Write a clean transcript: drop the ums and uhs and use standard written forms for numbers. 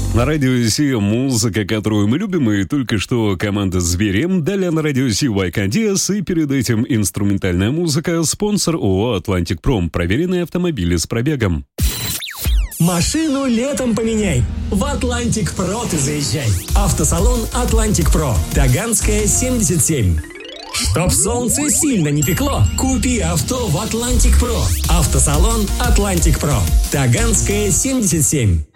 На радио Си музыка, которую мы любим, и только что команда «Зверем», далее на радио Си Вайкандиас, и перед этим инструментальная музыка, спонсор ООО «Атлантик Пром», проверенные автомобили с пробегом. Машину летом поменяй. В Атлантик Про ты заезжай. Автосалон Атлантик Про. Таганская, 77. Чтоб солнце сильно не пекло, купи авто в Атлантик Про. Автосалон Атлантик Про. Таганская, 77.